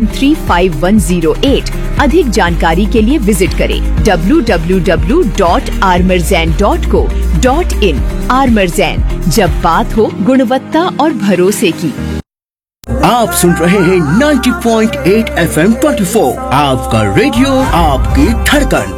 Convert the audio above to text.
97435108। अधिक जानकारी के लिए विजिट करें www.armorzan.co.in। आर्मरज़ैन, जब बात हो गुणवत्ता और भरोसे की। आप सुन रहे हैं 90.8 FM 24, आपका रेडियो, आपकी धड़कन।